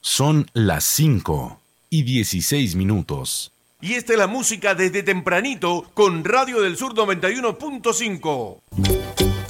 Son las 5:16. Y esta es la música desde tempranito con Radio del Sur 91.5.